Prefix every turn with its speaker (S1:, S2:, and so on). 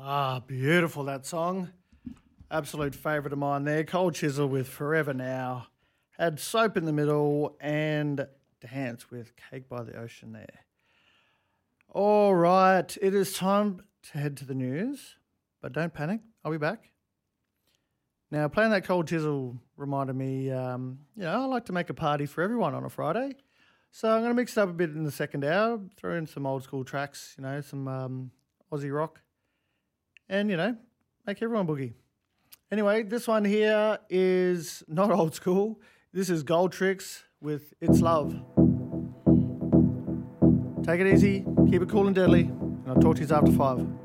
S1: Beautiful, that song. Absolute favourite of mine there. Cold Chisel with Forever Now. Had Soap in the middle and Dance with Cake by the Ocean there. All right, it is time to head to the news, but don't panic, I'll be back. Now, playing that Cold Chisel reminded me, I like to make a party for everyone on a Friday. So I'm going to mix it up a bit in the second hour, throw in some old school tracks, some Aussie rock, and, make everyone boogie. Anyway, this one here is not old school. This is Gold Tricks with It's Love. Take it easy, keep it cool and deadly, and I'll talk to you after 5.